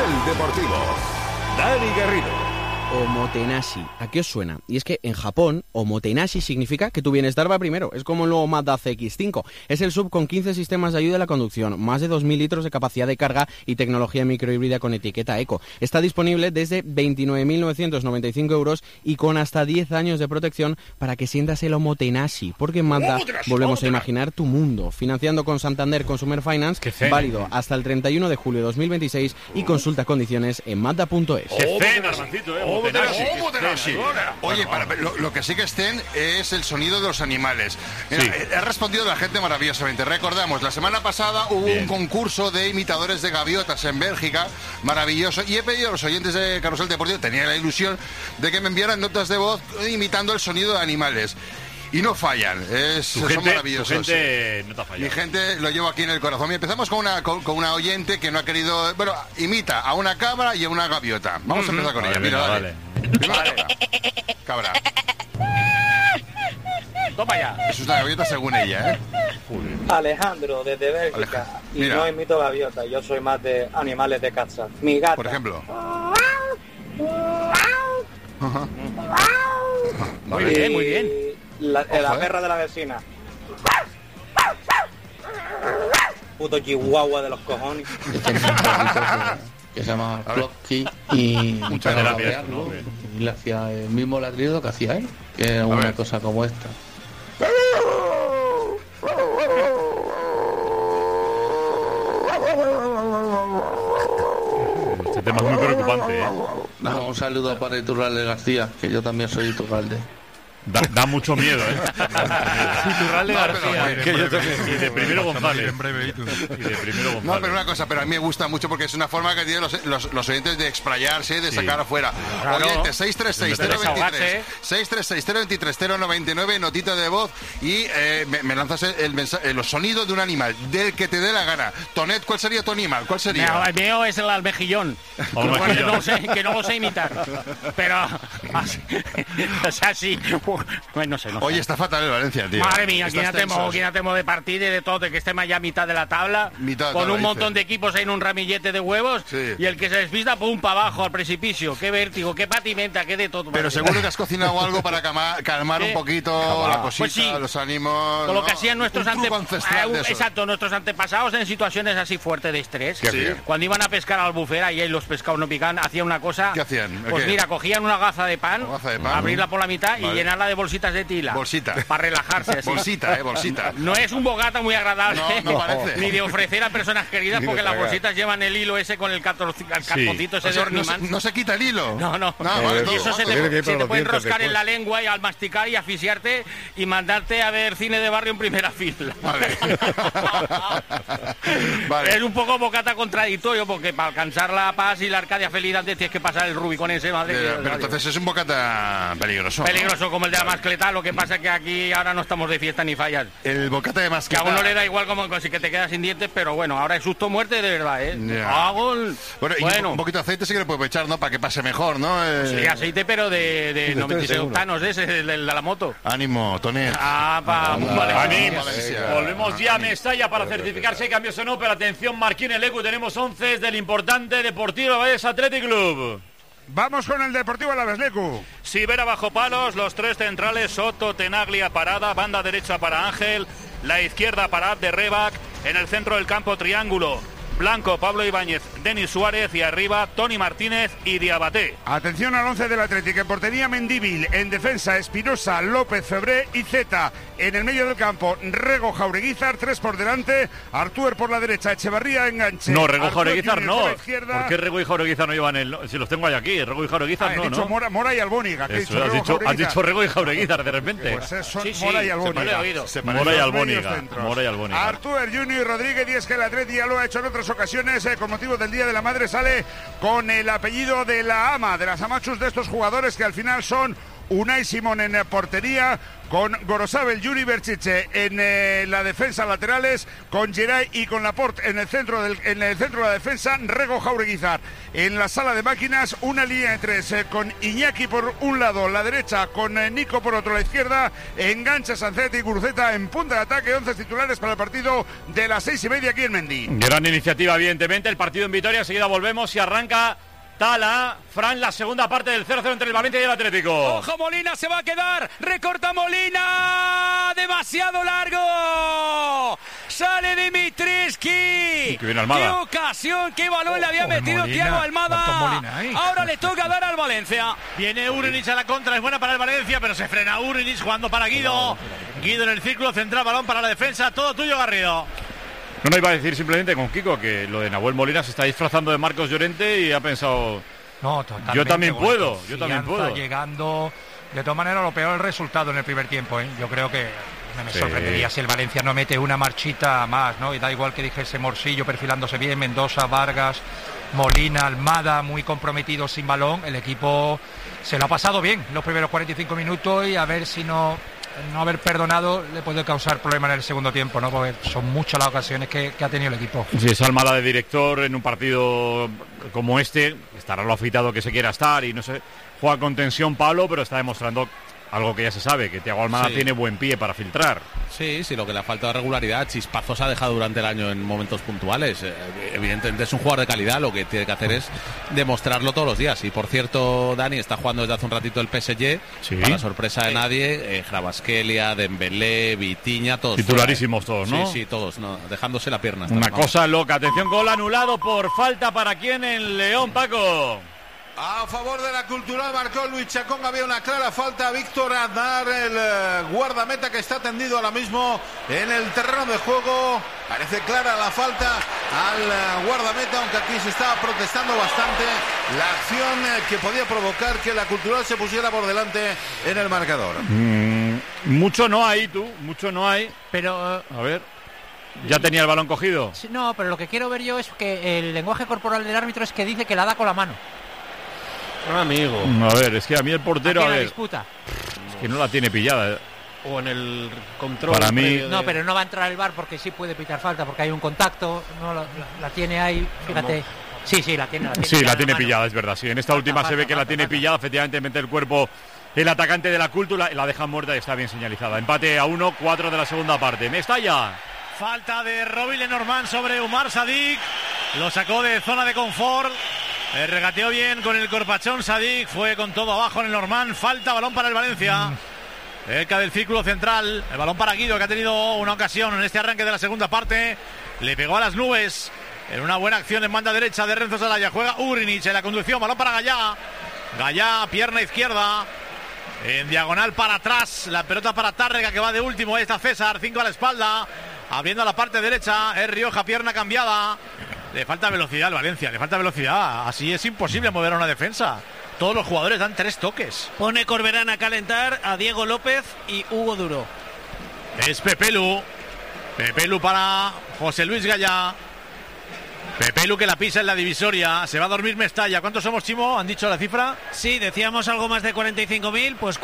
Carrusel Deportivo. Dani Garrido. Omotenashi, ¿a qué os suena? Y es que en Japón, omotenashi significa que tu bienestar va primero. Es como el nuevo Mazda CX-5. Es el SUV con 15 sistemas de ayuda a la conducción, más de 2.000 litros de capacidad de carga y tecnología microhíbrida con etiqueta eco. Está disponible desde 29.995 euros y con hasta 10 años de protección para que sientas el omotenashi. Porque en Mazda volvemos a imaginar tu mundo. Financiando con Santander Consumer Finance, válido hasta el 31 de julio de 2026 y consulta condiciones en mazda.es. Oye, lo que sí que estén es el sonido de los animales. Mira, ha respondido la gente maravillosamente. Recordamos, la semana pasada hubo un concurso de imitadores de gaviotas en Bélgica, maravilloso, y he pedido a los oyentes de Carrusel Deportivo, tenía la ilusión de que me enviaran notas de voz imitando el sonido de animales. Y no fallan, son maravillosos. Tu gente no te ha fallado. Mi gente lo llevo aquí en el corazón. Y empezamos con una oyente que no ha querido... Bueno, imita a una cabra y a una gaviota. Vamos a empezar con ella. Mira, dale. Cabra. Toma ya. Eso es una gaviota según ella, ¿eh? Alejandro, desde Bélgica. Y Mira. no imito gaviota, yo soy más de animales de casa. Mi gata. Por ejemplo. Muy bien, muy bien. La perra de la vecina. Puto chihuahua de los cojones. Que se llama Flocky y Muchas gracias. Y le hacía el mismo ladrido que hacía él, que era una cosa como esta. Este tema es muy preocupante, ¿eh? No, un saludo para Iturralde García, que yo también soy Iturralde. Da mucho miedo, ¿eh? Iturralde García. Y de Primero González. No, pero una cosa, pero a mí me gusta mucho porque es una forma que tienen los oyentes de explayarse, de sacar afuera. Claro. Oyentes, 636-023-099, notita de voz y me lanzas los sonidos de un animal, del que te dé la gana. Tonet, ¿cuál sería tu animal? ¿Cuál sería? El mío es el almejillón. Que no lo sé imitar. Pero, o sea, sí. No sé. Oye, está fatal el Valencia, tío. Madre mía, ¿quién hacemos de partida y de todo, de que estemos ya a mitad de la tabla, con un montón de equipos ahí en un ramillete de huevos, y el que se despista, pum, para abajo, al precipicio? Qué vértigo, qué patimenta, qué de todo. Pero seguro que has cocinado algo para calmar un poquito la cosita, pues sí, los ánimos. Con lo que hacían nuestros nuestros antepasados en situaciones así fuertes de estrés. Cuando iban a pescar al bufera y ahí los pescados no picaban, hacían una cosa. ¿Qué hacían? Pues mira, cogían una gaza de pan, abrirla por la mitad y llenarla de bolsitas de tila. Bolsita. Para relajarse así. Bolsita. No es un bogata muy agradable. No parece. Ni de ofrecer a personas queridas, porque las bolsitas llevan el hilo ese con el cartoncito ese de hornimán. No se quita el hilo. No. Vale, Y eso se te puede enroscar en la lengua y al masticar y asfixiarte y mandarte a ver cine de barrio en primera fila. Vale. Es un poco bocata contradictorio, porque para alcanzar la paz y la Arcadia feliz antes tienes que pasar el Rubicón ese, madre. Pero entonces es un bocata peligroso. Peligroso como el de la mascleta, lo que pasa es que aquí ahora no estamos de fiesta ni fallas. El bocata de Que a mascleta. uno le da igual como si que te quedas sin dientes, pero bueno, ahora es susto muerte de verdad, ¿eh? Bueno, un poquito de aceite sí que le puedo echar, ¿no? Para que pase mejor, ¿no? Sí, aceite, pero de 96 octanos, ese, de la moto. Ánimo, Tonet. Ánimo. Volvemos ya a Mestalla para certificar si hay cambios o no, pero atención, Marquín el Ecu, tenemos 11 del importante Deportivo Alavés Athletic Club. Vamos con el Deportivo Alavés, Lecu. Sivera bajo palos, los tres centrales, Soto, Tenaglia, Parada, banda derecha para Ángel, la izquierda para Abderrebac, en el centro del campo triángulo, Blanco, Pablo Ibáñez, Denis Suárez y arriba Toni Martínez y Diabaté. Atención al 11 del Atlético. En portería Mendívil, en defensa Espinosa, López, Febré y Zeta. En el medio del campo Rego, Jaureguizar, 3 por delante, Artúer por la derecha, Echevarría enganche. No, Rego, Jaureguizar no. ¿Por qué Rego y Jaureguizar no llevan el...? Si los tengo ahí aquí, Rego y Jaureguizar no, dicho ¿no? Mora y Albóniga. Has dicho Rego y Jaureguizar de repente. Pues son Mora y Albóniga. Mora y Albóniga. Artúer, Junior y Rodríguez, y es que el Atleti ya lo ha hecho en otras ocasiones, con motivo del Día de la Madre, sale con el apellido de la ama, de las amachus de estos jugadores que al final son Unai Simón en portería, con Gorosabel, Yuri Berchiche en la defensa laterales, con Geray y con Laporte en el centro de la defensa, Rego Jaureguizar. En la sala de máquinas, una línea de 3 con Iñaki por un lado, la derecha, con Nico por otro, la izquierda, engancha Sancet y Guruceta en punta de ataque. 11 titulares para el partido de las 6:30 aquí en Mendy. Gran iniciativa, evidentemente, el partido en Vitoria. Enseguida volvemos y arranca Tala, Fran, la segunda parte del 0-0 entre el Valencia y el Atlético. ¡Ojo, Molina se va a quedar! ¡Recorta Molina! ¡Demasiado largo! ¡Sale Dimitrievski! ¡Qué bien Almada! ¡Qué ocasión! ¡Qué balón le había metido Thiago Almada! Ahora le toca dar al Valencia. Viene Urinic a la contra, es buena para el Valencia, pero se frena Urinic jugando para Guido. Guido en el círculo central, balón para la defensa. Todo tuyo, Garrido. No, iba a decir simplemente con Kiko que lo de Nahuel Molina se está disfrazando de Marcos Llorente y ha pensado... No, totalmente. Yo también puedo. Llegando... De todas maneras, lo peor el resultado en el primer tiempo, ¿eh? Yo creo que me sorprendería si el Valencia no mete una marchita más, ¿no? Y da igual que dijese Morcillo perfilándose bien, Mendoza, Vargas, Molina, Almada, muy comprometidos sin balón. El equipo se lo ha pasado bien los primeros 45 minutos y a ver si no haber perdonado le puede causar problemas en el segundo tiempo, ¿no? Porque son muchas las ocasiones que ha tenido el equipo. Si es Almada de director en un partido como este, estará lo afeitado que se quiera estar y no sé, juega con tensión Pablo, pero está demostrando algo que ya se sabe, que Thiago Almada tiene buen pie para filtrar. Sí, lo que le ha faltado de regularidad, chispazos ha dejado durante el año en momentos puntuales. Evidentemente es un jugador de calidad, lo que tiene que hacer es demostrarlo todos los días. Y por cierto, Dani está jugando desde hace un ratito el PSG, para sorpresa de nadie, Kvaratskhelia, Dembélé, Vitinha, todos. Titularísimos todos, ¿no? Sí, todos, no, dejándose la pierna. Una cosa loca. Atención, gol anulado por falta para quién en León, Paco. A favor de la Cultural marcó Luis Chacón, había una clara falta. Víctor Aznar, el guardameta que está tendido ahora mismo en el terreno de juego. Parece clara la falta al guardameta, aunque aquí se estaba protestando bastante la acción que podía provocar que la Cultural se pusiera por delante en el marcador. Mucho no hay, mucho no hay. Pero... a ver... ¿Ya tenía el balón cogido? No, pero lo que quiero ver yo es que el lenguaje corporal del árbitro es que dice que la da con la mano. Amigo. A ver, es que a mí el portero, a ver, disputa. Es que no la tiene pillada. O en el control. Para mí... No, pero no va a entrar el VAR porque sí puede pitar falta, porque hay un contacto, no la tiene ahí, fíjate. Sí, la tiene. Sí, la tiene pillada, es verdad. Sí, en esta última se ve que la tiene pillada, efectivamente mete el cuerpo el atacante de la Cultura y la deja muerta y está bien señalizada. Empate a 1, 4 de la segunda parte. Mestalla. Falta de Roby Lenormand sobre Umar Sadik. Lo sacó de zona de confort. Regateó bien con el corpachón Sadik. Fue con todo abajo en el Lenormand. Falta, balón para el Valencia. Cerca del círculo central. El balón para Guido, que ha tenido una ocasión en este arranque de la segunda parte. Le pegó a las nubes. En una buena acción en banda derecha de Renzo Salaya. Juega Urinic en la conducción. Balón para Gallá. Gallá, pierna izquierda. En diagonal para atrás. La pelota para Tárrega, que va de último. Ahí está César. 5 a la espalda. Abriendo la parte derecha. Es Rioja, pierna cambiada. Le falta velocidad al Valencia. Le falta velocidad. Así es imposible mover a una defensa. Todos los jugadores dan 3 toques. Pone Corberán a calentar a Diego López y Hugo Duro. Es Pepelu. Pepelu para José Luis Gallá. Pepelu que la pisa en la divisoria. Se va a dormir Mestalla. ¿Cuántos somos, Chimo? ¿Han dicho la cifra? Sí, decíamos algo más de 45.000. Pues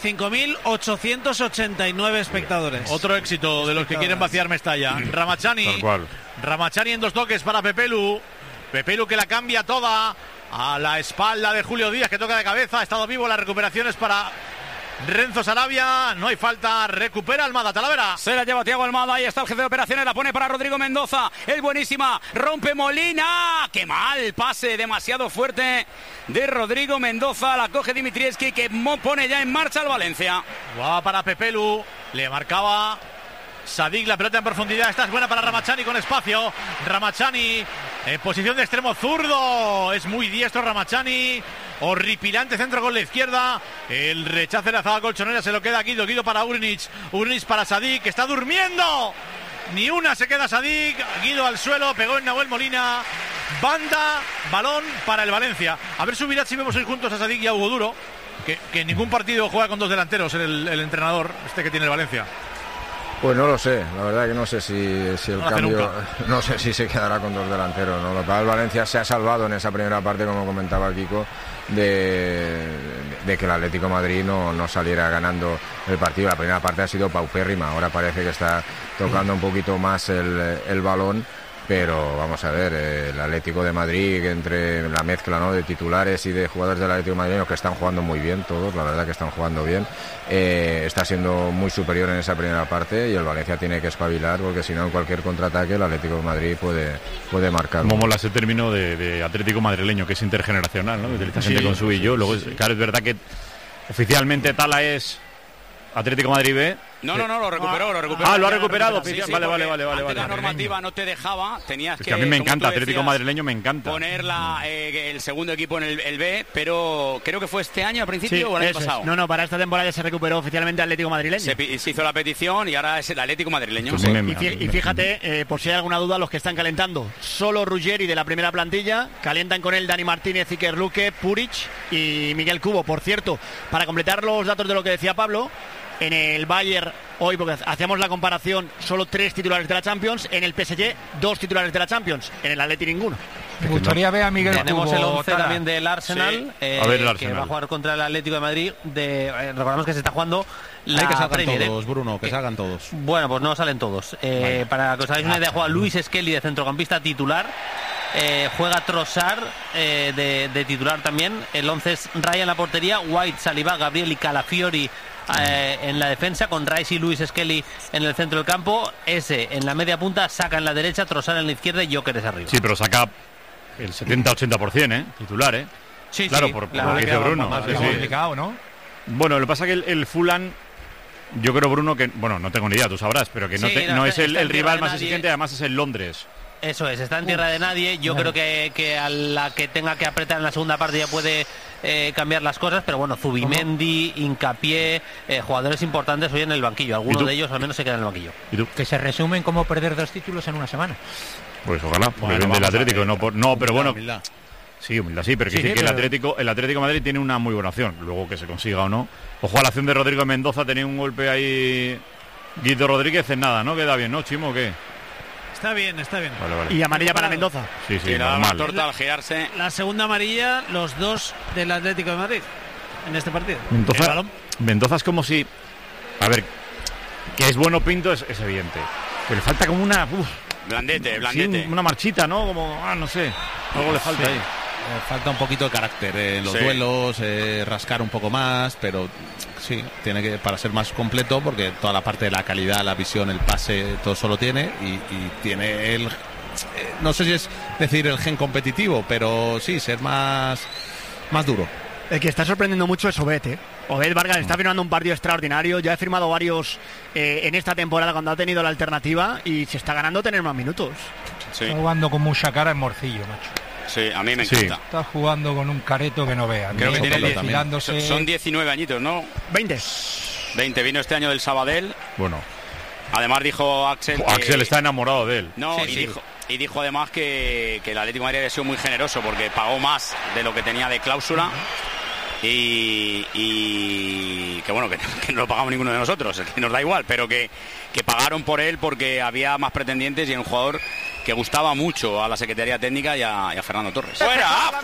45.889 espectadores. Otro éxito de los que quieren vaciar Mestalla. Ramachani. Tal cual. Ramachani en 2 toques para Pepelu. Pepelu que la cambia toda a la espalda de Julio Díaz, que toca de cabeza. Ha estado vivo. La recuperación es para Renzo Sarabia. No hay falta. Recupera Almada. Talavera. Se la lleva Thiago Almada. Ahí está el jefe de operaciones. La pone para Rodrigo Mendoza. Es buenísima. Rompe Molina. ¡Qué mal! Pase demasiado fuerte de Rodrigo Mendoza. La coge Dimitrievski, que pone ya en marcha al Valencia. Va para Pepelu. Le marcaba Sadik, la pelota en profundidad. Esta es buena para Ramachani con espacio. Ramachani en posición de extremo zurdo. Es muy diestro Ramachani. Horripilante centro con la izquierda. El rechace de la zaga colchonera se lo queda Guido. Guido para Urinic. Urinic para Sadik, que está durmiendo. Ni una se queda Sadik. Guido al suelo. Pegó en Nahuel Molina. Banda, balón para el Valencia. A ver, subirá si vemos hoy juntos a Sadik y a Hugo Duro. Que en ningún partido juega con 2 delanteros el entrenador, este que tiene el Valencia. Pues no lo sé, la verdad que no sé si el cambio, no sé si se quedará con 2 delanteros, ¿no? El Valencia se ha salvado en esa primera parte, como comentaba Kiko, de que el Atlético de Madrid no saliera ganando el partido. La primera parte ha sido paupérrima, ahora parece que está tocando un poquito más el balón. Pero vamos a ver, el Atlético de Madrid, entre la mezcla, ¿no?, de titulares y de jugadores del Atlético de Madrid, que están jugando muy bien todos, la verdad que están jugando bien, está siendo muy superior en esa primera parte, y el Valencia tiene que espabilar, porque si no, en cualquier contraataque el Atlético de Madrid puede marcar. Como mola ese término de Atlético madrileño, que es intergeneracional, ¿no? Que utiliza gente con su y yo. Luego, claro, es verdad que oficialmente Tala es Atlético Madrid B. No, lo recuperó. Lo ha recuperado. Sí, vale. La normativa no te dejaba, tenías que a mí me encanta, Atlético madrileño me encanta. Poner el segundo equipo en el B, pero creo que fue este año al principio o el año pasado. No, para esta temporada ya se recuperó oficialmente Atlético madrileño. Se hizo la petición y ahora es el Atlético madrileño. Y fíjate, por si hay alguna duda, los que están calentando, solo Ruggeri de la primera plantilla, calientan con él Dani Martínez, Iker Luque, Puric y Miguel Cubo. Por cierto, para completar los datos de lo que decía Pablo, en el Bayern hoy, porque hacíamos la comparación, solo 3 titulares de la Champions. En el PSG, 2 titulares de la Champions. En el Atleti, ninguno. Me gustaría ver a Miguel Cubo. Tenemos el 11 también del Arsenal, que va a jugar contra el Atlético de Madrid. Recordamos que se está jugando la que salgan Premier, todos, Bruno, que salgan todos. Bueno, pues no salen todos. Para que os hagáis una idea, juega Luis Skelly de centrocampista titular. Juega Trossard de titular también. El 11 es Ryan en la portería, White, Saliba, Gabriel y Calafiori en la defensa, con Rice y Luis Skelly en el centro del campo. Ese en la media punta, Saka en la derecha, Trossard en la izquierda y Gyökeres arriba. Sí, pero Saka el 70-80%, titular, Sí, claro, por lo que dice Bruno. Más complicado, ¿no? Bueno, lo que pasa es que el Fulham, yo creo, Bruno, que, bueno, no tengo ni idea, tú sabrás, pero que no es el rival más exigente, además es el Londres. Eso es, está en tierra de nadie. Yo creo que a la que tenga que apretar en la segunda parte ya puede cambiar las cosas, pero bueno, Zubimendi, Hincapié, jugadores importantes hoy en el banquillo. Algunos de ellos al menos se quedan en el banquillo. ¿Y tú? Que se resumen como perder 2 títulos en una semana. Pues ojalá, porque vende el Atlético, pero bueno. Humildad. Sí, humildad sí, pero que el Atlético de Madrid tiene una muy buena opción, luego que se consiga o no. Ojo a la acción de Rodrigo Mendoza, tenía un golpe ahí Guido Rodríguez en nada, ¿no? Queda bien, ¿no, Chimo, o qué? Está bien. Vale. Y amarilla para Mendoza. Sí, normal. Torta al girarse. La segunda amarilla, los 2 del Atlético de Madrid en este partido. Mendoza es como si... A ver, que es bueno Pinto es evidente. Pero le falta como una... Blandete. Sí, una marchita, ¿no? Como, no sé. Algo le falta ahí. Falta un poquito de carácter en los duelos, rascar un poco más, pero sí, tiene que, para ser más completo, porque toda la parte de la calidad, la visión, el pase, todo eso lo tiene, y tiene el... no sé si es decir el gen competitivo, pero sí, ser más duro. El que está sorprendiendo mucho es Obed, Obed Vargas está firmando un partido extraordinario. Ya ha firmado varios en esta temporada cuando ha tenido la alternativa, y se está ganando tener más minutos. Sí. Está jugando con mucha cara en Morcillo, macho. Sí, a mí me encanta. Está jugando con un careto que no vea. Creo que tiene son 19 añitos, ¿no? 20. Vino este año del Sabadell. Bueno. Además dijo Axel... Axel está enamorado de él. No, dijo además que el Atlético de Madrid había sido muy generoso porque pagó más de lo que tenía de cláusula. Y que bueno, que no lo pagamos ninguno de nosotros, que nos da igual, pero que pagaron por él porque había más pretendientes y era un jugador que gustaba mucho a la Secretaría Técnica y a Fernando Torres. ¡Fuera!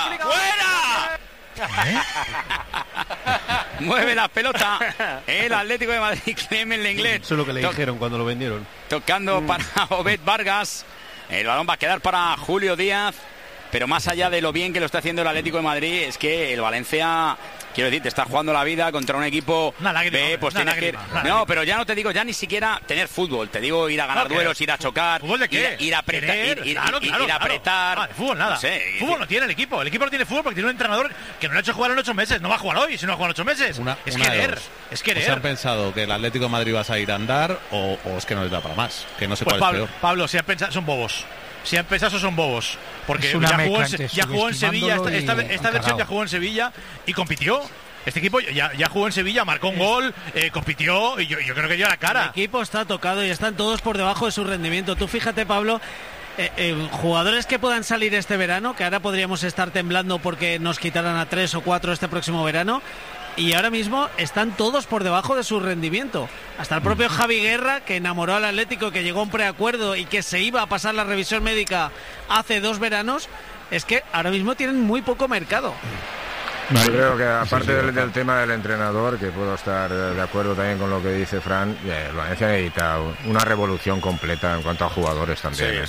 Mueve la pelota el Atlético de Madrid, Clemen Lenglet. Eso es lo que le dijeron cuando lo vendieron. Tocando para Obed Vargas. El balón va a quedar para Julio Díaz. Pero más allá de lo bien que lo está haciendo el Atlético de Madrid, es que el Valencia, quiero decir, te está jugando la vida contra un equipo B, pues tienes que... No, pero ya no te digo ya ni siquiera tener fútbol, te digo ir a ganar duelos, ir a chocar, ir a apretar, ir a apretar. Fútbol nada. No sé, fútbol no tiene el equipo no tiene fútbol porque tiene un entrenador que no le ha hecho jugar en 8 meses, no va a jugar hoy, si no va a jugar en 8 meses. Es querer. ¿Se han pensado que el Atlético de Madrid va a ir a andar o es que no les da para más? Que no sé cuál es peor. Pablo, si han pensado, son bobos. Si han pensado, son bobos. Porque ya jugó en Sevilla, esta versión ya jugó en Sevilla y compitió. Este equipo ya jugó en Sevilla, marcó un gol, compitió, y yo creo que dio la cara. El equipo está tocado y están todos por debajo de su rendimiento. Tú fíjate, Pablo, jugadores que puedan salir este verano, que ahora podríamos estar temblando porque nos quitaran a 3 o 4 este próximo verano. y ahora mismo están todos por debajo de su rendimiento. Hasta el propio Javi Guerra, que enamoró al Atlético, que llegó a un preacuerdo y que se iba a pasar la revisión médica hace 2 veranos, es que ahora mismo tienen muy poco mercado. Yo creo que aparte del tema del entrenador, que puedo estar de acuerdo también con lo que dice Fran, el Valencia necesita una revolución completa en cuanto a jugadores también.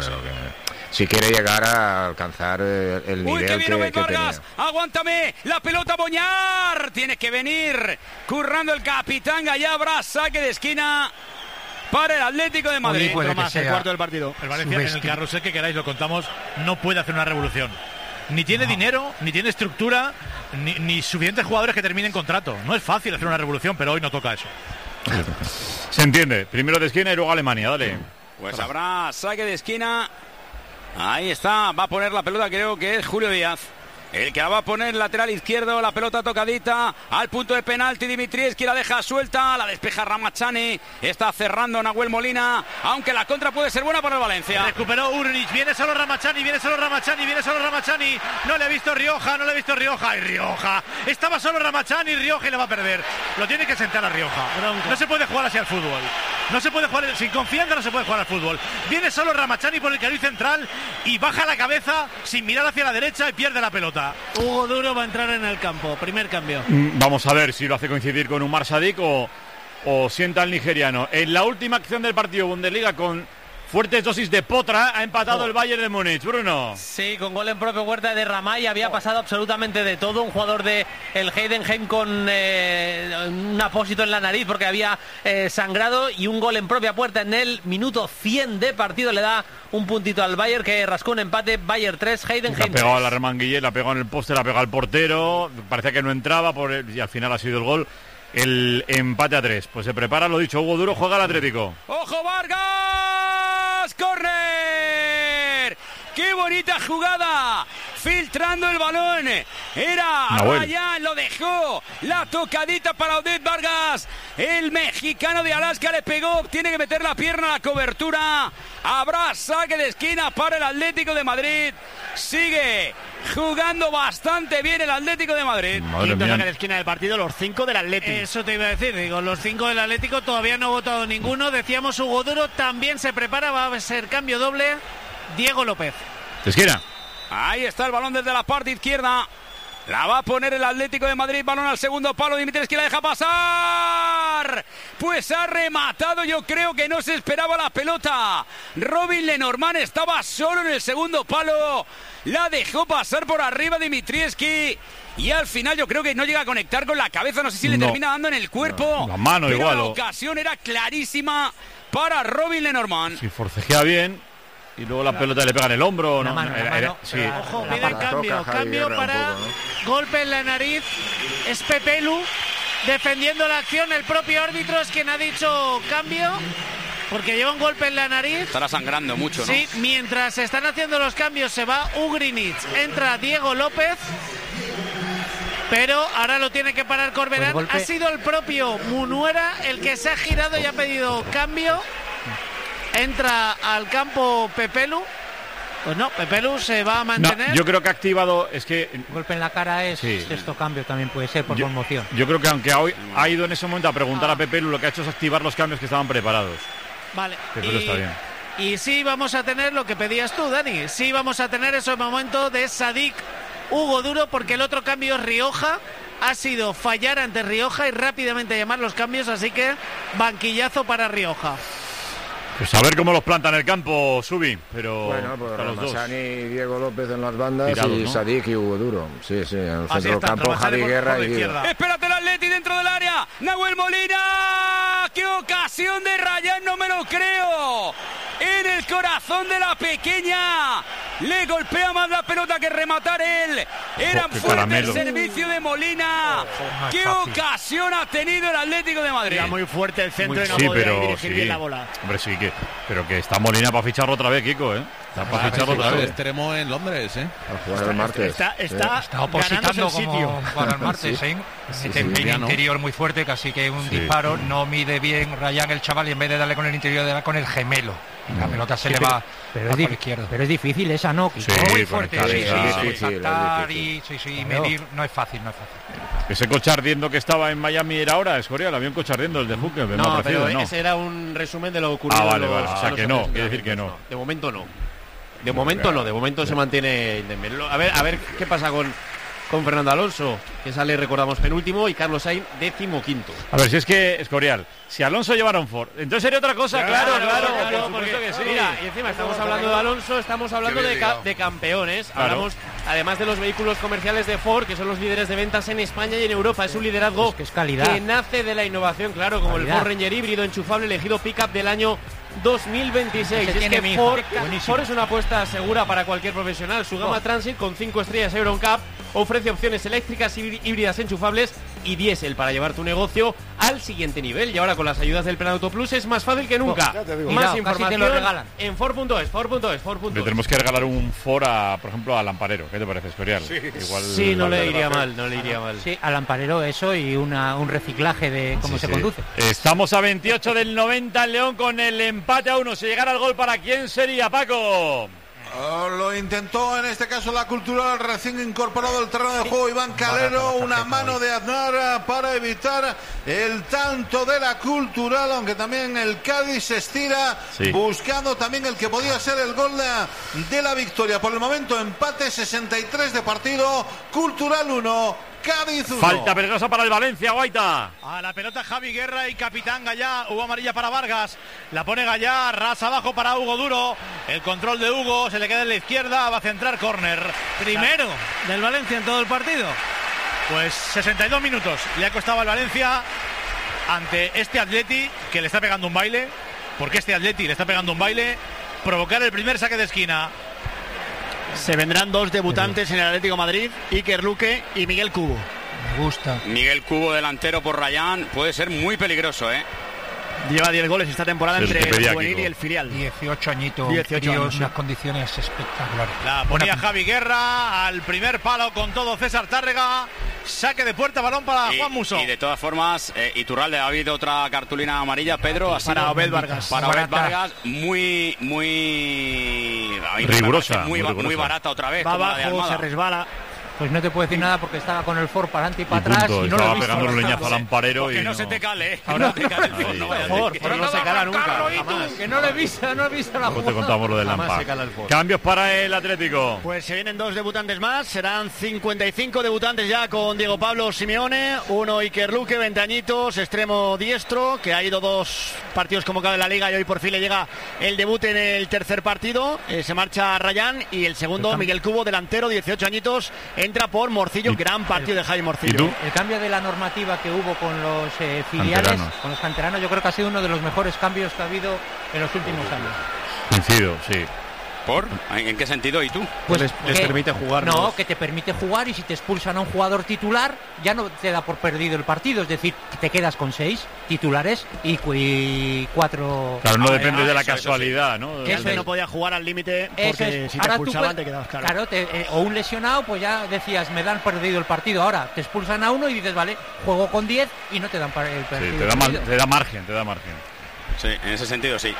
Si quiere llegar a alcanzar el nivel que tenía. Aguántame, la pelota Boñar, tiene que venir currando el capitán Gallabra, saque de esquina para el Atlético de Madrid. Más el cuarto del partido. El Valencia, en el carrusel que queráis lo contamos, no puede hacer una revolución. Ni tiene dinero, ni tiene estructura, ni suficientes jugadores que terminen contrato. No es fácil hacer una revolución, pero hoy no toca eso. Se entiende. Primero de esquina y luego Alemania, dale. Pues habrá saque de esquina. Ahí está, va a poner la pelota, creo que es Julio Díaz. El que la va a poner lateral izquierdo, la pelota tocadita al punto de penalti. Dimitrievski la deja suelta, la despeja Ramachani. Está cerrando Nahuel Molina, aunque la contra puede ser buena para el Valencia. Recuperó Urnic, viene solo Ramachani. No le ha visto Rioja. Y Rioja, estaba solo Ramachani y Rioja y le va a perder. Lo tiene que sentar a Rioja. No se puede jugar así al fútbol. No se puede jugar, sin confianza no se puede jugar al fútbol. Viene solo Ramachani por el carril central y baja la cabeza sin mirar hacia la derecha y pierde la pelota. Hugo Duro va a entrar en el campo, primer cambio. Vamos a ver si lo hace coincidir con Umar Sadik o sienta al nigeriano. En la última acción del partido Bundesliga, con fuertes dosis de potra, ha empatado el Bayern de Múnich. Bruno. Sí, con gol en propio huerta de Ramay. Había pasado absolutamente de todo. Un jugador de el Heidenheim con un apósito en la nariz porque había sangrado, y un gol en propia puerta en el minuto 100 de partido le da un puntito al Bayern, que rascó un empate. Bayern 3, Heidenheim 3. La ha pegado a la remanguille, la ha pegado en el poste, la ha pegado al portero. Parecía que no entraba y al final ha sido el gol. El empate a 3. Pues se prepara, lo dicho, Hugo Duro, juega el Atlético. ¡Ojo Vargas! ¡Corner! ¡Qué bonita jugada! Filtrando el balón. Era Ryan, lo dejó. La tocadita para Oded Vargas. El mexicano de Alaska le pegó. Tiene que meter la pierna a la cobertura. Habrá saque de esquina para el Atlético de Madrid. Sigue jugando bastante bien el Atlético de Madrid. Quinto saque de esquina del partido, los 5 del Atlético. Eso te iba a decir, los 5 del Atlético, todavía no ha votado ninguno. Decíamos Hugo Duro, también se prepara, va a ser cambio doble. Diego López. Esquina. Ahí está el balón desde la parte izquierda. La va a poner el Atlético de Madrid. Balón al segundo palo. Dimitrievski la deja pasar. Pues ha rematado. Yo creo que no se esperaba la pelota. Robin Lenormand estaba solo en el segundo palo. La dejó pasar por arriba Dimitrievski. Y al final yo creo que no llega a conectar con la cabeza. No sé si le termina dando en el cuerpo. La mano pero igual. La ocasión era clarísima para Robin Lenormand. Si forcejea bien. Y luego la pelota le pega en el hombro. La mano. Sí. Ojo, pide el cambio para golpe en la nariz. Es Pepelu defendiendo la acción. El propio árbitro es quien ha dicho cambio, porque lleva un golpe en la nariz. Estará sangrando mucho, ¿no? Sí, mientras se están haciendo los cambios se va Ugrinic, entra Diego López, pero ahora lo tiene que parar Corberán. Ha sido el propio Munuera el que se ha girado y ha pedido cambio. Entra al campo Pepelu. Pues no, Pepelu se va a mantener. No, yo creo que ha activado, es que... Golpe en la cara es sexto cambio, también puede ser por conmoción. Yo creo que aunque hoy ha ido en ese momento a preguntar a Pepelu, lo que ha hecho es activar los cambios que estaban preparados. Vale. Pepelu está bien. Y sí vamos a tener lo que pedías tú, Dani. Sí vamos a tener ese momento de Sadik, Hugo Duro, porque el otro cambio es Rioja. Ha sido fallar ante Rioja y rápidamente llamar los cambios, así que banquillazo para Rioja. Pues a ver cómo los plantan el campo, Subi, pero bueno, pues Ramachani y Diego López en las bandas. Tirados, y ¿no? Sadik y Hugo Duro. Sí, en el centro del campo, Javi Guerra y Guido. Espérate el Atleti dentro del área. Nahuel Molina. ¡Qué ocasión de Ryan! No me lo creo. En el corazón de la pequeña. Le golpea más la pelota que rematar él. Era fuerte el servicio de Molina. ¡Qué ocasión ha tenido el Atlético de Madrid! Era muy fuerte el centro y no podía dirigir bien la bola. Hombre, sí, pero que está Molina para ficharlo otra vez, Kiko, ¿eh? Está para ficharlo otra vez. Extremo en Londres, ¿eh? A jugar el martes. Está opositando el sitio para el martes, ¿eh? Mete un interior muy fuerte, casi que un disparo. No mide bien Ryan el chaval, y en vez de darle con el interior, le da con el gemelo. La pelota se le va por la izquierda. Pero es difícil esa, ¿no? Muy fuerte, saltar y medir no es fácil. Ese coche ardiendo que estaba en Miami era ahora, Escorial, había un coche ardiendo, el de Hooker. No, pero ese era un resumen de lo ocurrido. Vale. O sea, que no, quiere decir que no. De momento no. De momento se mantiene. A ver qué pasa con Fernando Alonso, que sale, recordamos, penúltimo, y Carlos Sainz 15º. A ver, si es que, Escorial, si Alonso llevara un Ford, entonces sería otra cosa, claro, por supuesto que sí. Mira, y encima estamos hablando de Alonso, estamos hablando de campeones. Claro. Hablamos, además de los vehículos comerciales de Ford, que son los líderes de ventas en España y en Europa. Es un liderazgo que es calidad, que nace de la innovación, claro, como calidad. El Ford Ranger híbrido enchufable elegido pickup del año 2026. Es que Ford es una apuesta segura para cualquier profesional. Su gama Transit con 5 estrellas EuroNCAP ofrece opciones eléctricas, híbridas enchufables y diésel para llevar tu negocio al siguiente nivel. Y ahora con las ayudas del Plan Auto Plus es más fácil que nunca. Más información te lo regalan en Ford.es. Le tenemos que regalar un Ford, por ejemplo, al Lamparero. ¿Qué te parece, Escorial? Sí, no le iría mal. Sí, al Lamparero eso y un reciclaje de cómo se conduce. Estamos a 28 del 90 en León con el empate a 1. Si llegara el gol, ¿para quién sería, Paco? Lo intentó en este caso la Cultural, recién incorporado al terreno de juego Iván Calero, una mano de Aznar para evitar el tanto de la Cultural, aunque también el Cádiz se estira buscando también el que podía ser el gol de la victoria. Por el momento empate, 63 de partido, Cultural 1, Cádiz 1. Falta peligrosa para el Valencia, Guaita. A la pelota Javi Guerra y capitán Gallá. Hugo amarilla para Vargas. La pone Gallá, ras abajo para Hugo Duro. El control de Hugo, se le queda en la izquierda, va a centrar córner. Primero del Valencia en todo el partido. Pues 62 minutos le ha costado al Valencia ante este Atleti que le está pegando un baile. Porque este Atleti le está pegando un baile. Provocar el primer saque de esquina. Se vendrán dos debutantes en el Atlético de Madrid, Iker Luque y Miguel Cubo. Me gusta. Miguel Cubo, delantero por Rayán, puede ser muy peligroso, Lleva 10 goles esta temporada entre el juvenil y el filial. 18 años, unas condiciones espectaculares. La ponía Javi Guerra al primer palo con todo César Tárrega. Saque de puerta, balón para Juan Musso. Y de todas formas, Iturralde, ha habido otra cartulina amarilla, Pedro. Para Obed Vargas. Para Obed Vargas, muy rigurosa. Muy barata otra vez. Va abajo, se resbala. Pues no te puedo decir nada porque estaba con el Ford para adelante y para atrás y no lo he visto. Pegando un leñazo al Lamparero. Que no se te cale, Ahora no te cale el Ford. No se cala nunca. Que no lo he visto, la jugada. Te contamos lo del Lampard. Cambios para el Atlético. Pues se vienen dos debutantes más. Serán 55 debutantes ya con Diego Pablo Simeone. Uno Iker Luque, 20 añitos, extremo diestro, que ha ido 2 partidos convocados en la Liga y hoy por fin le llega el debut en el tercer partido. Se marcha Rayán y el segundo Miguel Cubo, delantero, 18 añitos. Entra por Morcillo, gran partido de Javi Morcillo. El cambio de la normativa que hubo con los filiales, con los canteranos, yo creo que ha sido uno de los mejores cambios que ha habido en los últimos años. Coincido, sí. ¿Por? ¿En qué sentido? ¿Y tú? Pues les permite jugar. No, que te permite jugar y si te expulsan a un jugador titular, ya no te da por perdido el partido. Es decir, te quedas con 6 titulares y 4. Claro, no depende de la casualidad, ¿no? Que no podía jugar al límite porque si te expulsaban te quedabas claro. O un lesionado, pues ya decías, me dan perdido el partido. Ahora te expulsan a uno y dices, vale, juego con 10 y no te dan el partido. Sí, te da margen. Sí, en ese sentido sí.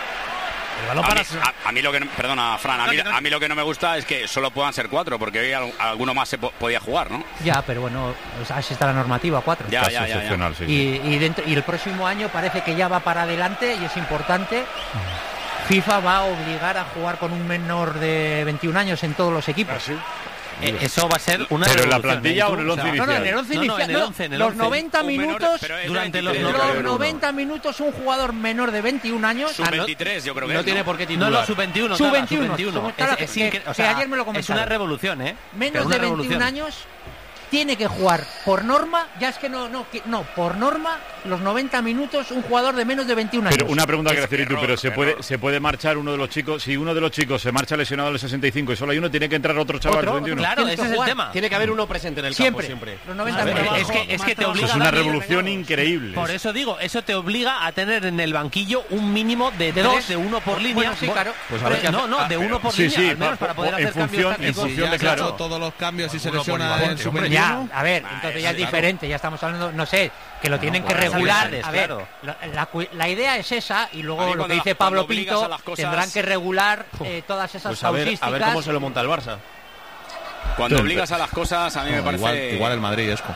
A mí lo que perdona, Fran, a mí lo que no me gusta es que solo puedan ser 4, porque hoy alguno más se podía jugar, ¿no? Ya, pero bueno, así está la normativa, 4. Ya. Sí. Y el próximo año parece que ya va para adelante y es importante. FIFA va a obligar a jugar con un menor de 21 años en todos los equipos. ¿Ah, sí? Eso va a ser una ¿Pero en la plantilla o en el 11 inicial? No, en el 11 inicial. Los 90 minutos, durante los 90 minutos un jugador menor de 21 años. Sub-23, yo creo que no tiene por qué titular. No, sub-21. Sub-21. Que ayer me lo comentaron. Es una revolución, Menos de 21 años tiene que jugar por norma, ya es que no, por norma, los 90 minutos un jugador de menos de 21 años. Pero una pregunta que hacer y tú, pero se puede marchar uno de los chicos, si uno de los chicos se marcha lesionado en el 65 y solo hay uno, tiene que entrar otro chaval de 21. Claro, ese es el tema. Tiene que haber uno presente en el campo siempre. Los 90 minutos. Es que te obliga. Es una revolución increíble. Por eso digo, eso te obliga a tener en el banquillo un mínimo de 2, de 1 por línea. Bueno, sí, claro. Pues de 1 por línea, al menos para poder hacer cambios tácticos. En función de claro, todos los cambios y se lesiona en su ya, a ver, entonces ya es diferente, ya estamos hablando, no sé, que lo tienen que regular. A ver, la idea es esa y luego lo que dice Pablo Pinto, tendrán que regular todas esas causísticas. A ver cómo se lo monta el Barça. Cuando obligas a las cosas, a mí me parece... Igual el Madrid, Esco.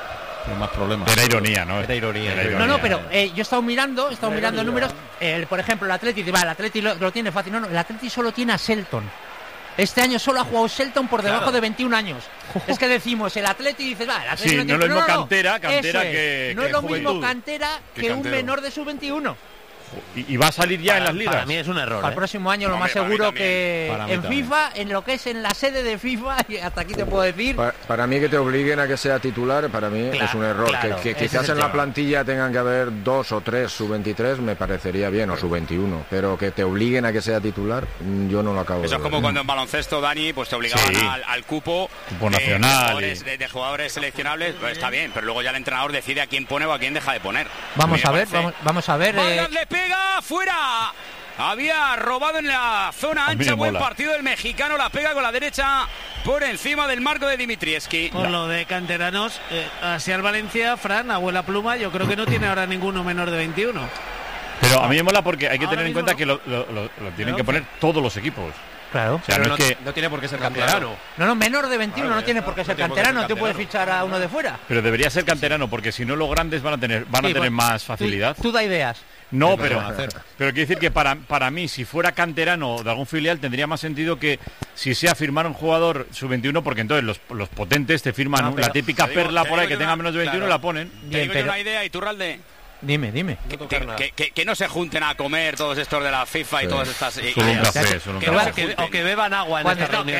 Pero más problemas. Era ironía, ¿no? Era ironía. No, pero yo he estado mirando números. Por ejemplo, el Atleti, el Atleti lo tiene fácil. No, el Atleti solo tiene a Shelton. Este año solo ha jugado Shelton por debajo de 21 años. Es que decimos, el Atleti dice, el Atleti sí, no es lo mismo cantera que no es lo mismo juventud. Cantera que un menor de sub-21. Y va a salir ya en las ligas. Para mí es un error. Al próximo año lo más seguro que en FIFA, en lo que es en la sede de FIFA, y hasta aquí te puedo decir. Para mí que te obliguen a que sea titular, para mí es un error. Que quizás en la plantilla tengan que haber 2 o 3 sub-23 me parecería bien, o sub-21, pero que te obliguen a que sea titular, yo no lo acabo de ver. Eso es como cuando en baloncesto, Dani, pues te obligaban al cupo nacional de jugadores seleccionables, pues está bien, pero luego ya el entrenador decide a quién pone o a quién deja de poner. Vamos a ver. Vargas le pega fuera. Había robado en la zona ancha. Buen partido del mexicano. La pega con la derecha por encima del marco de Dimitrievski. Por lo de canteranos, así al Valencia, Fran, abuela pluma, yo creo que no tiene ahora ninguno menor de 21. Pero a mí me mola porque hay que tener en cuenta que lo tienen que poner todos los equipos. Claro. O sea, no tiene por qué ser canterano. No, menor de 21 no tiene por qué ser canterano. Tú puedes fichar a uno de fuera. Pero debería ser canterano porque si no los grandes van a tener más facilidad. Tú da ideas. No, pero quiero decir que para mí, si fuera canterano de algún filial, tendría más sentido que si sea firmar un jugador sub-21, porque entonces los potentes te firman la típica perla por ahí que tenga menos de 21 y la ponen. Te digo yo una idea, Iturralde. Dime. Que no se junten a comer todos estos de la FIFA y todas estas... Solo un café. O que beban agua en esta reunión.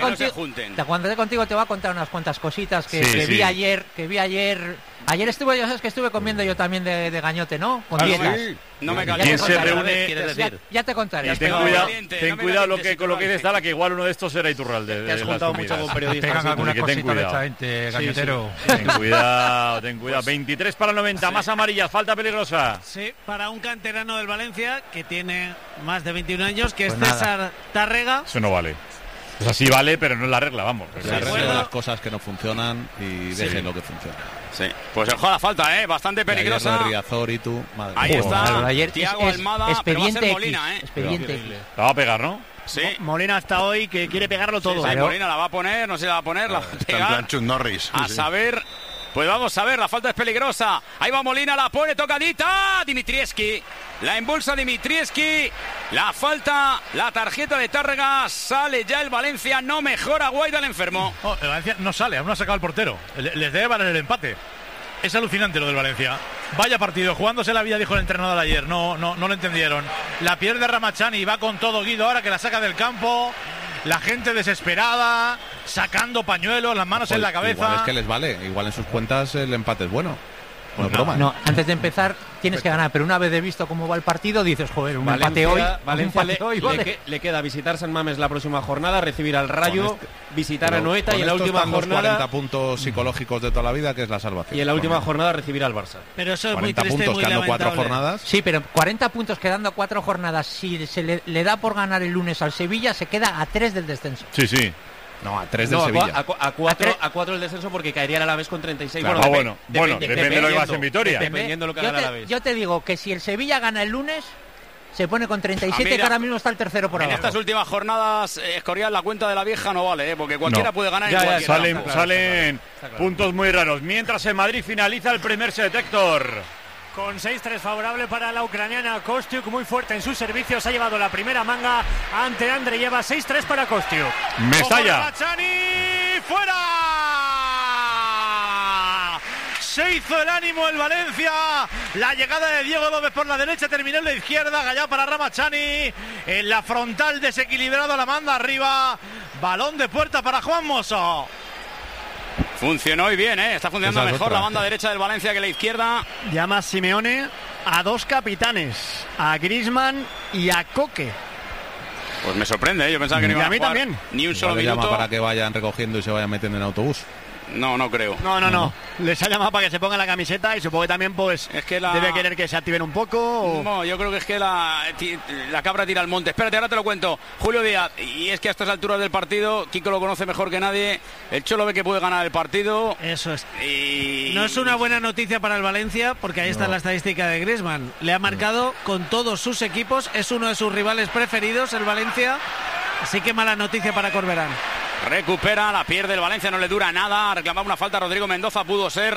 Cuando esté contigo te voy a contar unas cuantas cositas que vi ayer. Ayer estuve comiendo yo también de gañote, ¿no? Con dietas. No me ¿Quién se reúne? Ya te contaré. Ten cuidado con lo que dices, Dala, que igual uno de estos era Iturralde. Te has juntado mucho con periodistas. Tengan alguna cosita de esta gente, gañotero. Ten cuidado. 23 para el 90, más amarillas, falta peligrosa. Sí, para un canterano del Valencia que tiene más de 21 años, que es César Tárrega. Eso no vale. O sea, sí vale, pero no es la regla, vamos. Se arreglen las cosas que no funcionan y dejen lo que funciona. Sí, pues el juego a la falta, bastante peligrosa. Riazor y tú, madre. Ahí está, ayer Thiago Almada, pero va a ser Molina, Expediente. La va a pegar, ¿no? Sí. Molina hasta hoy que quiere pegarlo todo. Sí, Molina la va a poner, no se la va a poner, la va a pegar. Está en plan Chuck Norris. A saber... Pues vamos a ver, la falta es peligrosa. Ahí va Molina, la pone tocadita. Dimitrievski, la embolsa Dimitrievski. La falta, la tarjeta de Tárrega. Sale ya el Valencia, no mejora Guaita el enfermo. El Valencia no sale, aún no ha sacado el portero. Les debe valer el empate. Es alucinante lo del Valencia. Vaya partido, jugándose la vida, dijo el entrenador ayer. No lo entendieron. La pierde Ramachani, va con todo Guido ahora que la saca del campo. La gente desesperada, sacando pañuelos, las manos en la cabeza. Igual es que les vale, igual en sus cuentas el empate es bueno. No, antes de empezar tienes que ganar, pero una vez de visto cómo va el partido dices, joder, empate hoy. Valencia le queda visitar San Mamés la próxima jornada, recibir al Rayo, visitar a Noeta y en la última jornada 40 puntos psicológicos de toda la vida, que es la salvación. Y en la última jornada recibir al Barça. Pero eso es muy triste, puntos muy quedando lamentable. 4 jornadas. Sí, pero 40 puntos quedando 4 jornadas, si se le da por ganar el lunes al Sevilla, se queda a 3 del descenso. Sí. No, a 3 del Sevilla. A 4 el descenso porque caería el Alavés con 36. Claro, bueno, depende de lo que vas en Vitoria. Dependiendo de lo que haga el Alavés. Yo te digo que si el Sevilla gana el lunes, se pone con 37, que ahora mismo está el tercero por abajo. En estas últimas jornadas, Escorial, la cuenta de la vieja no vale, porque cualquiera puede ganar. Salen puntos muy raros. Mientras en Madrid finaliza el primer set, Héctor. Con 6-3 favorable para la ucraniana. Kostiuk muy fuerte en sus servicios. Ha llevado la primera manga ante Andreyeva. 6-3 para Kostiuk. Mestalla. ¡Fuera! Se hizo el ánimo el Valencia. La llegada de Diego López por la derecha, terminó en la izquierda. Gallá para Ramachani. En la frontal desequilibrado, la manda arriba. Balón de puerta para Juan Mosso. Funcionó y bien, está funcionando mejor la banda derecha del Valencia que la izquierda. Llama Simeone a 2 capitanes, a Griezmann y a Coque. Pues me sorprende, yo pensaba que no iba a jugar también. Ni un solo minuto. minuto. Para que vayan recogiendo y se vayan metiendo en autobús. No creo. No. Les ha llamado para que se pongan la camiseta y supongo que también pues es que debe querer que se activen un poco. O... No, yo creo que es que la cabra tira al monte. Espérate, ahora te lo cuento. Julio Díaz, y es que a estas alturas del partido, Kiko lo conoce mejor que nadie. El Cholo ve que puede ganar el partido. Eso es. Y... No es una buena noticia para el Valencia, porque ahí está la estadística de Griezmann. Le ha marcado con todos sus equipos, es uno de sus rivales preferidos, el Valencia. Así que mala noticia para Corberán. Recupera, la pierde el Valencia, no le dura nada. Reclamaba una falta Rodrigo Mendoza, pudo ser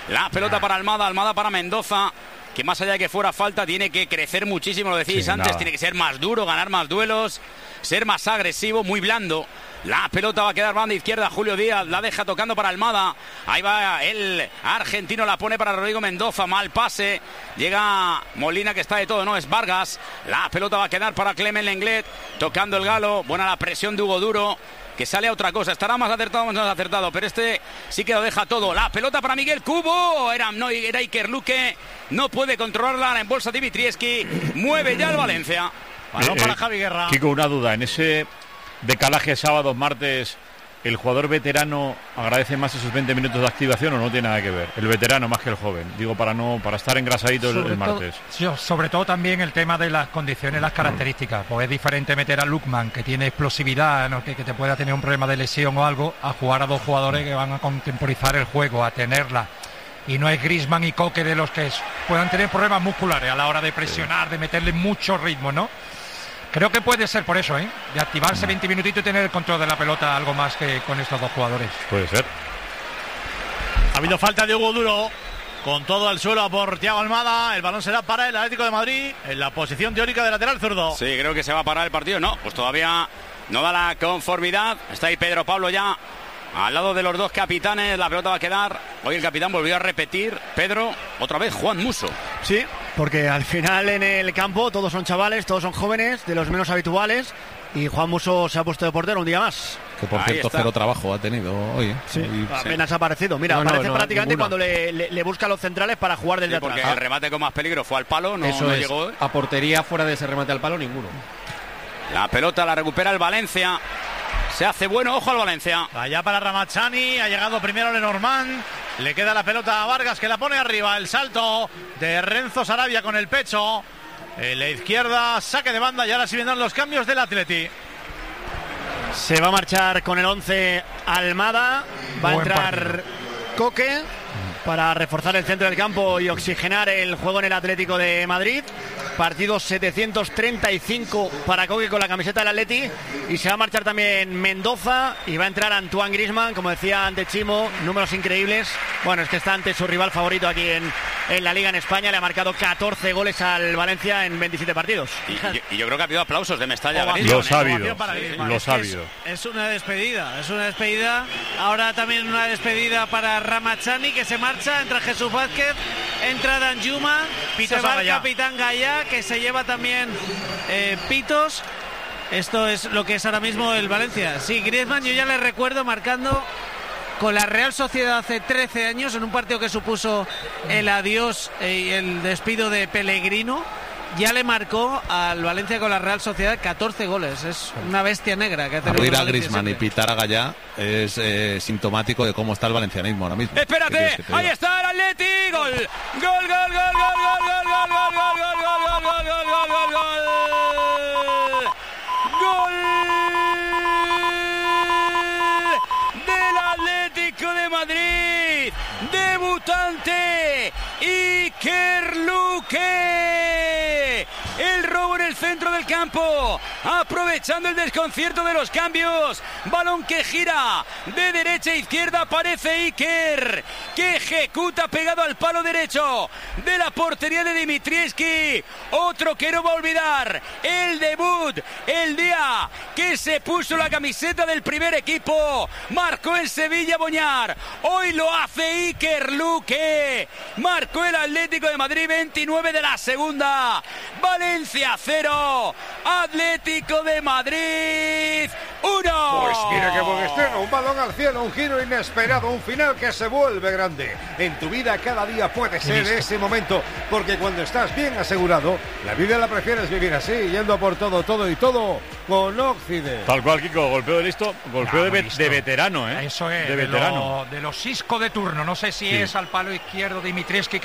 La pelota para Almada, Almada para Mendoza, que más allá de que fuera falta, tiene que crecer muchísimo, lo decís antes, tiene que ser más duro, ganar más duelos, ser más agresivo, muy blando. La pelota va a quedar banda izquierda, Julio Díaz la deja tocando para Almada. Ahí va el argentino, la pone para Rodrigo Mendoza, mal pase. Llega Molina, que está de todo, no, es Vargas. La pelota va a quedar para Clement Lenglet, tocando el Galo. Buena la presión de Hugo Duro, que sale a otra cosa. Estará más acertado o menos acertado, pero este sí que lo deja todo. La pelota para Miguel Cubo. Era Iker Luque. No puede controlarla, la embolsa Dimitrievski. Mueve ya el Valencia. Balón para Javi Guerra. Kiko, una duda. En ese decalaje sábados, martes, ¿el jugador veterano agradece más esos 20 minutos de activación o no tiene nada que ver? El veterano más que el joven. Digo, para estar engrasadito el martes. Sobre todo también el tema de las condiciones, las características. Pues es diferente meter a Lukman, que tiene explosividad, ¿no? que te pueda tener un problema de lesión o algo, a jugar a dos jugadores que van a contemporizar el juego, a tenerla. Y no es Griezmann y Koke de los que puedan tener problemas musculares a la hora de presionar, de meterle mucho ritmo, ¿no? Creo que puede ser por eso, de activarse 20 minutitos y tener el control de la pelota algo más que con estos dos jugadores. Puede ser. Ha habido falta de Hugo Duro, con todo al suelo por Thiago Almada. El balón será para el Atlético de Madrid en la posición teórica de lateral zurdo. Sí, creo que se va a parar el partido. No, pues todavía no da la conformidad. Está ahí Pedro Pablo ya al lado de los dos capitanes. La pelota va a quedar. Hoy el capitán volvió a repetir. Pedro, otra vez Juan Musso. Sí, porque al final en el campo todos son chavales, todos son jóvenes, de los menos habituales. Y Juan Musso se ha puesto de portero un día más. Que por cierto, cero trabajo ha tenido hoy. Sí, apenas ha aparecido. Mira, aparece prácticamente cuando le busca a los centrales para jugar desde atrás. Porque el remate con más peligro fue al palo, no llegó. A portería fuera de ese remate al palo, ninguno. La pelota la recupera el Valencia. Se hace bueno, ojo al Valencia. Allá para Ramazani, ha llegado primero Lenormand. Le queda la pelota a Vargas, que la pone arriba. El salto de Renzo Sarabia con el pecho. En la izquierda, saque de banda, y ahora sí vendrán los cambios del Atleti. Se va a marchar con el 11 Almada. Va a entrar Koke para reforzar el centro del campo y oxigenar el juego en el Atlético de Madrid. Partido 735 para Koke con la camiseta del Atleti. Y se va a marchar también Mendoza. Y va a entrar Antoine Griezmann, como decía antes Chimo, números increíbles. Bueno, es que está ante su rival favorito aquí en la Liga en España. Le ha marcado 14 goles al Valencia en 27 partidos. Y yo creo que ha habido aplausos de Mestalla. Los ha habido. Es una despedida. Ahora también una despedida para Ramazani, que se marcha. Entra Jesús Vázquez, entra Danjuma, se va el capitán Gallá, que se lleva también pitos. Esto es lo que es ahora mismo el Valencia. Sí, Griezmann, yo ya le recuerdo marcando con la Real Sociedad hace 13 años en un partido que supuso el adiós y el despido de Pellegrino. Ya le marcó al Valencia con la Real Sociedad 14 goles. Es una bestia negra que ha tenido. Abrir a Griezmann y pitar a Gallá es sintomático de cómo está el valencianismo ahora mismo. Espérate, ahí está el Atleti. Gol. Gol, gol, gol, gol, gol, gol, gol, gol, gol, gol, gol, gol, gol, gol, gol, gol. Gol del Atlético de Madrid. Debutante Iker Luque. El robo en el centro del campo, aprovechando el desconcierto de los cambios. Balón que gira de derecha a izquierda, aparece Iker, que ejecuta pegado al palo derecho de la portería de Dimitrievski. Otro que no va a olvidar el debut, el día que se puso la camiseta del primer equipo. Marcó en Sevilla Boñar, hoy lo hace Iker Luque. Marcó el Atlético de Madrid, 29 de la segunda. Valencia 0, Atlético de Madrid 1. Pues mira qué buen estreno, un balón al cielo, un giro inesperado, un final que se vuelve grande. En tu vida cada día puede ser ese momento, porque cuando estás bien asegurado, la vida la prefieres vivir así, yendo por todo y todo con Occident. Tal cual, Kiko, golpeo de listo, golpeo de veterano, Eso es, de veterano. De los Isco de turno, no sé si es al palo izquierdo Dimitrievski,